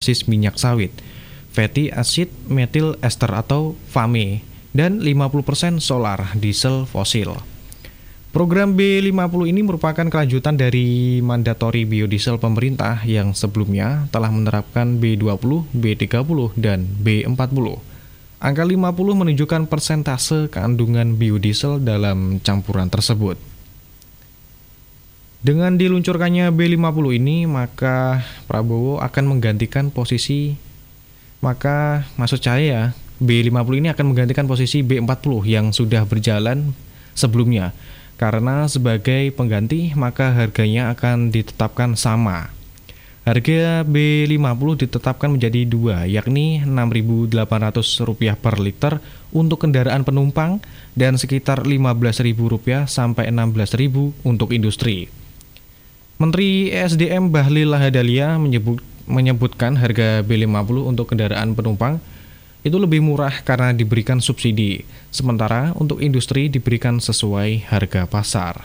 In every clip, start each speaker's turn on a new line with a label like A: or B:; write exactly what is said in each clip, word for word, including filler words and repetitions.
A: berbasis minyak sawit, fatty acid methyl ester atau F A M E, dan lima puluh persen solar diesel fosil. Program B lima puluh ini merupakan kelanjutan dari mandatori biodiesel pemerintah yang sebelumnya telah menerapkan B dua puluh, B tiga puluh, dan B empat puluh. Angka lima puluh menunjukkan persentase kandungan biodiesel dalam campuran tersebut. Dengan diluncurkannya B lima puluh ini, maka Prabowo akan menggantikan posisi, maka maksud saya B lima puluh ini akan menggantikan posisi B empat puluh yang sudah berjalan sebelumnya. Karena sebagai pengganti, maka harganya akan ditetapkan sama. Harga B lima puluh ditetapkan menjadi dua, yakni enam ribu delapan ratus rupiah per liter untuk kendaraan penumpang dan sekitar lima belas ribu rupiah sampai enam belas ribu untuk industri. Menteri E S D M Bahlil Lahadalia menyebut, menyebutkan harga B lima puluh untuk kendaraan penumpang itu lebih murah karena diberikan subsidi, sementara untuk industri diberikan sesuai harga pasar.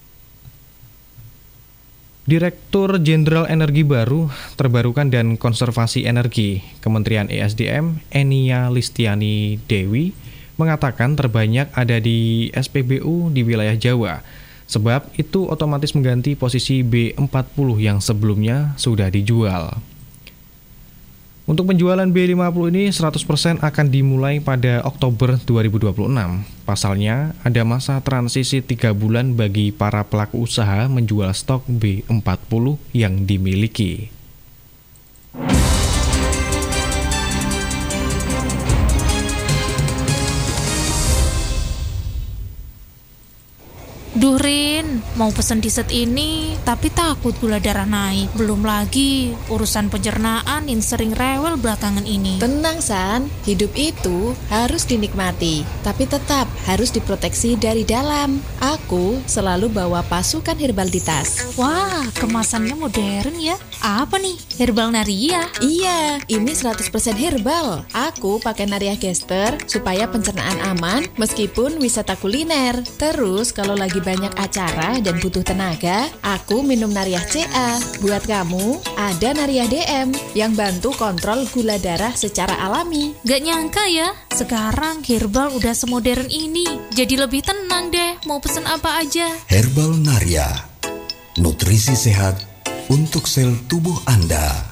A: Direktur Jenderal Energi Baru, Terbarukan dan Konservasi Energi, Kementerian E S D M, Enia Listiani Dewi, mengatakan terbanyak ada di S P B U di wilayah Jawa, sebab itu otomatis mengganti posisi B empat puluh yang sebelumnya sudah dijual. Untuk penjualan B lima puluh ini seratus persen akan dimulai pada Oktober dua ribu dua puluh enam. Pasalnya, ada masa transisi tiga bulan bagi para pelaku usaha menjual stok B empat puluh yang dimiliki.
B: Duh Rin, mau pesen dessert ini, tapi takut gula darah naik. Belum lagi urusan pencernaan yang sering rewel belakangan ini.
C: Tenang San, hidup itu harus dinikmati, tapi tetap harus diproteksi dari dalam. Aku selalu bawa pasukan herbal di tas.
B: Wah, kemasannya modern ya. Apa nih? Herbal Naria?
C: Iya, ini seratus persen herbal. Aku pakai Naria Gester supaya pencernaan aman meskipun wisata kuliner. Terus kalau lagi banyak acara dan butuh tenaga, aku minum Nariah C A. Buat kamu, ada Nariah D M yang bantu kontrol gula darah secara alami.
B: Gak nyangka ya, sekarang herbal udah semodern ini. Jadi lebih tenang deh, mau pesen apa aja.
D: Herbal Naria, nutrisi sehat untuk sel tubuh Anda.